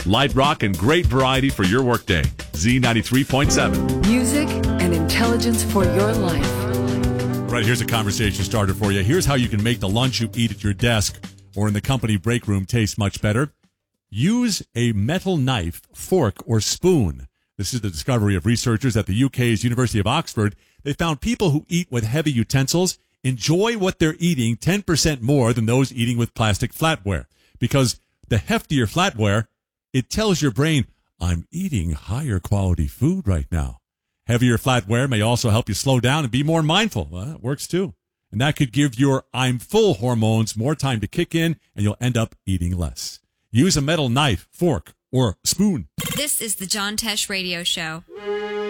light rock, and great variety for your workday. Z93.7. Music and intelligence for your life. Right, here's a conversation starter for you. Here's how you can make the lunch you eat at your desk or in the company break room taste much better. Use a metal knife, fork, or spoon. This is the discovery of researchers at the UK's University of Oxford. They found people who eat with heavy utensils enjoy what they're eating 10% more than those eating with plastic flatware. Because the heftier flatware, it tells your brain, I'm eating higher quality food right now. Heavier flatware may also help you slow down and be more mindful. Well, that works too. And that could give your I'm full hormones more time to kick in, and you'll end up eating less. Use a metal knife, fork, or spoon. This is the John Tesh Radio Show.